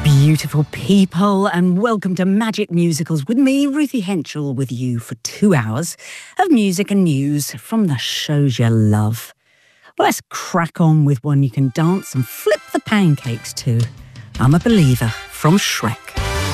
Beautiful people, and welcome to Magic Musicals with me, Ruthie Henschel, with you for 2 hours of music and news from the shows you love. Well, let's crack on with one you can dance and flip the pancakes to. I'm a Believer from Shrek.